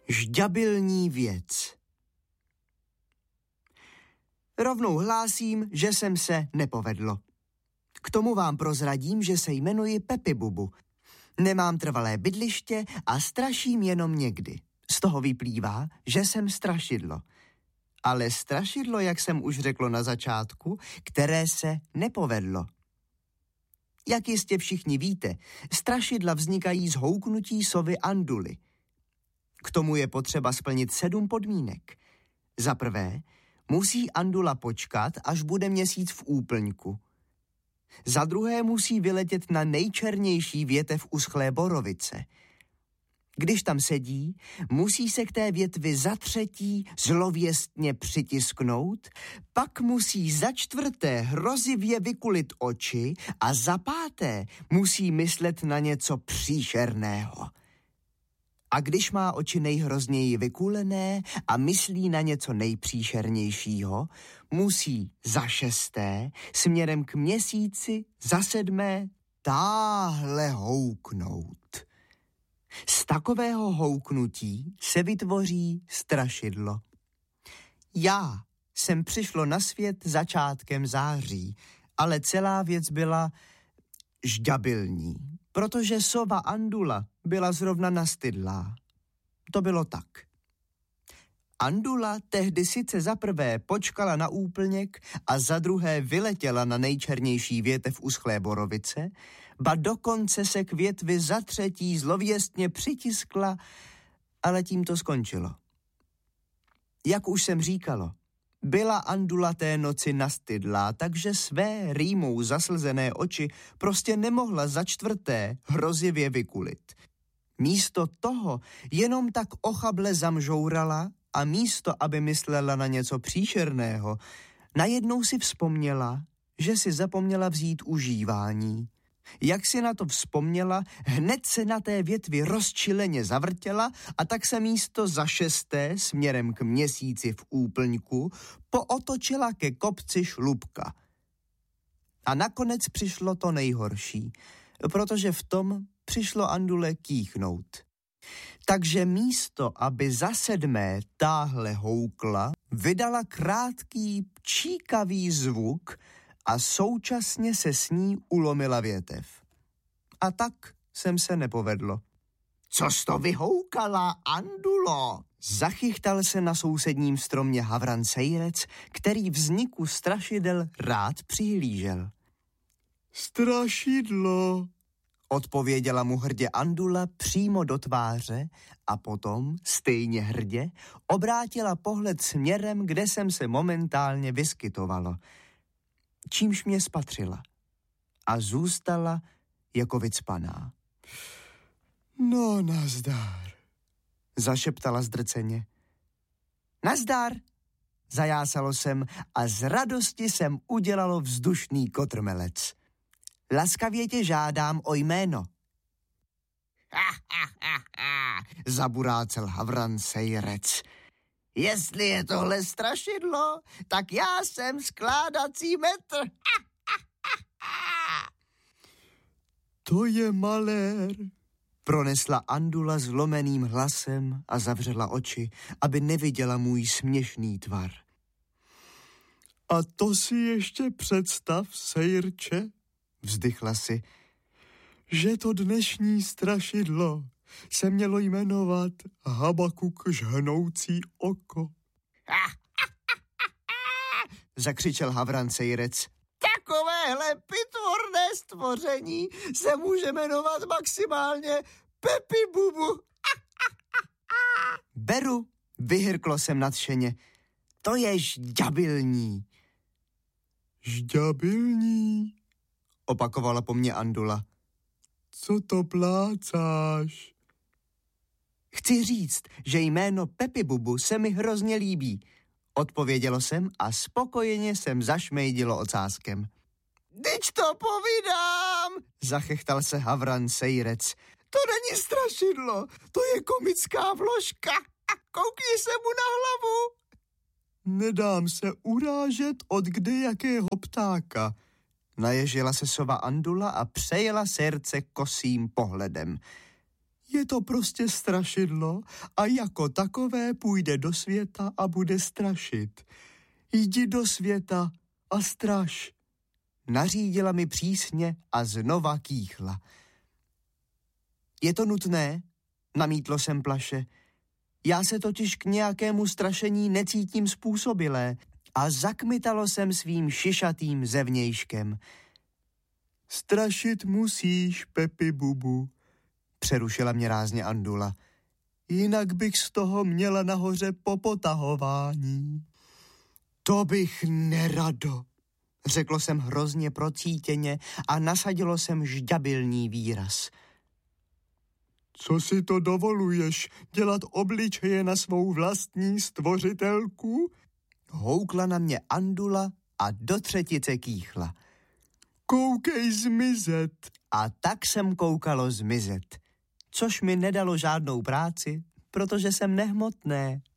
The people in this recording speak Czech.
Žďabilní věc. Rovnou hlásím, že jsem se nepovedlo. K tomu vám prozradím, že se jmenuji Pepi Bubu. Nemám trvalé bydliště a straším jenom někdy. Z toho vyplývá, že jsem strašidlo. Ale strašidlo, jak jsem už řekl na začátku, které se nepovedlo. Jak jistě všichni víte, strašidla vznikají z houknutí sovy Anduly. K tomu je potřeba splnit 7 podmínek. Za prvé, musí Andula počkat, až bude měsíc v úplňku. Za druhé musí vyletět na nejčernější větev uschlé borovice. Když tam sedí, musí se k té větvi za třetí zlověstně přitisknout, pak musí za čtvrté hrozivě vykulit oči a za páté musí myslet na něco příšerného. A když má oči nejhrozněji vykulené a myslí na něco nejpříšernějšího, musí za šesté směrem k měsíci, za sedmé táhle houknout. Z takového houknutí se vytvoří strašidlo. Já jsem přišlo na svět začátkem září, ale celá věc byla žďabilní, protože sova Andula byla zrovna nastydlá. To bylo tak. Andula tehdy sice za prvé počkala na úplněk a za druhé vyletěla na nejčernější větev uschlé borovice, ba dokonce se k větvi za třetí zlověstně přitiskla, ale tím to skončilo. Jak už jsem říkalo, byla Andula té noci nastydlá, takže své rýmou zaslzené oči prostě nemohla za čtvrté hrozivě vykulit. Místo toho jenom tak ochable zamžourala a místo, aby myslela na něco příšerného, najednou si vzpomněla, že si zapomněla vzít užívání. Jak si na to vzpomněla, hned se na té větvi rozčileně zavrtěla a tak se místo za šesté směrem k měsíci v úplňku pootočila ke kopci Šlupka. A nakonec přišlo to nejhorší, protože v tom přišlo Andule kýchnout. Takže místo, aby za sedmé táhle houkla, vydala krátký pčíkavý zvuk a současně se s ní ulomila větev. A tak jsem se nepovedlo. Co jsi to vyhoukala, Andulo? Zachychtal se na sousedním stromě havran sejrec, který vzniku strašidel rád přihlížel. Strašidlo, odpověděla mu hrdě Andula přímo do tváře a potom, stejně hrdě, obrátila pohled směrem, kde jsem se momentálně vyskytovalo. Čímž mě spatřila a zůstala jako vycpaná. No, nazdar, zašeptala zdrceně. Nazdar, zajásalo jsem a z radosti jsem udělalo vzdušný kotrmelec. Laskavě tě žádám o jméno. Zaburácel havran sejrec. Jestli je tohle strašidlo, tak já jsem skládací metr. To je malér, pronesla Andula zlomeným hlasem a zavřela oči, aby neviděla můj směšný tvar. A to si ještě představ, sejrče, vzdychla si, že to dnešní strašidlo se mělo jmenovat Habakuk žhnoucí oko. Zakřičel havran sejrec. Takovéhle pitvorné stvoření se může jmenovat maximálně Pepi Bubu. Beru, vyhrklo jsem nadšeně. To je žďabilní. Žďabilní? Opakovala po mně Andula. Co to plácáš? Chci říct, že jméno Pepi Bubu se mi hrozně líbí. Odpovědělo jsem a spokojeně jsem zašmejdilo ocáskem. Dyť to povídám, zachechtal se havran sejrec. To není strašidlo, to je komická vložka. Koukni se mu na hlavu. Nedám se urážet od kdejakého ptáka. Naježila se sova Andula a přejela sejrce kosým pohledem. Je to prostě strašidlo a jako takové půjde do světa a bude strašit. Jdi do světa a straš. Nařídila mi přísně a znova kýchla. Je to nutné? Namítlo jsem plaše. Já se totiž k nějakému strašení necítím způsobilé a zakmitalo jsem svým šišatým zevnějškem. Strašit musíš, Pepi Bubu, přerušila mě rázně Andula. Jinak bych z toho měla nahoře popotahování. To bych nerado, řeklo jsem hrozně procítěně a nasadilo jsem žďabilný výraz. Co si to dovoluješ, dělat obličeje na svou vlastní stvořitelku? Houkla na mě Andula a do třetice kýchla. Koukej zmizet. A tak jsem koukalo zmizet, což mi nedalo žádnou práci, protože jsem nehmotné.